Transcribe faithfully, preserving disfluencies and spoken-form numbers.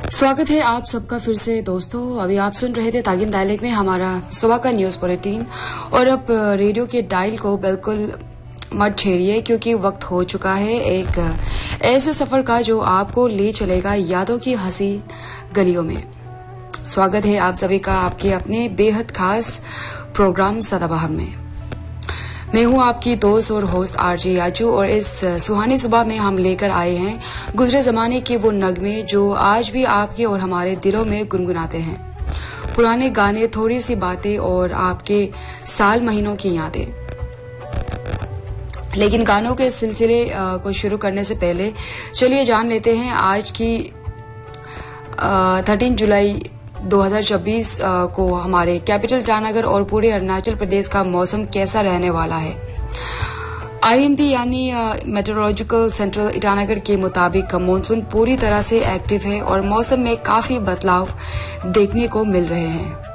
स्वागत है आप सबका फिर से दोस्तों। अभी आप सुन रहे थे तागिन डायलेक्ट में हमारा सुबह का न्यूज बुलेटिन। और अब रेडियो के डायल को बिल्कुल मत छेड़िए, क्योंकि वक्त हो चुका है एक ऐसे सफर का जो आपको ले चलेगा यादों की हंसी गलियों में। स्वागत है आप सभी का आपके अपने बेहद खास प्रोग्राम सदाबहार में। मैं हूं आपकी दोस्त और होस्ट आरजे याजू, और इस सुहानी सुबह में हम लेकर आए हैं गुजरे जमाने के वो नगमे जो आज भी आपके और हमारे दिलों में गुनगुनाते हैं। पुराने गाने, थोड़ी सी बातें और आपके साल महीनों की यादें। लेकिन गानों के सिलसिले को शुरू करने से पहले चलिए जान लेते हैं आज की तेरह जुलाई दो हज़ार छब्बीस को हमारे कैपिटल ईटानगर और पूरे अरुणाचल प्रदेश का मौसम कैसा रहने वाला है। आईएमडी यानी मेट्रोलॉजिकल सेंट्रल ईटानगर के मुताबिक मानसून पूरी तरह से एक्टिव है और मौसम में काफी बदलाव देखने को मिल रहे हैं।